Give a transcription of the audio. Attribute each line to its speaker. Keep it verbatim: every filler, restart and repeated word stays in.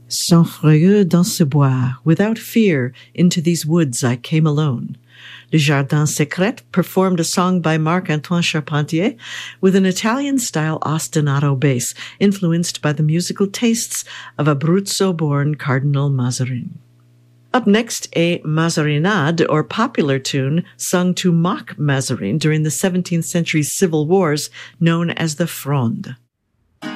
Speaker 1: Sans frayeur dans ce bois, without fear, into these woods I came alone. Le Jardin Secret performed a song by Marc-Antoine Charpentier with an Italian-style ostinato bass, influenced by the musical tastes of Abruzzo-born Cardinal Mazarin. Up next, a Mazarinade, or popular tune, sung to mock Mazarin during the seventeenth century's civil wars, known as the Fronde.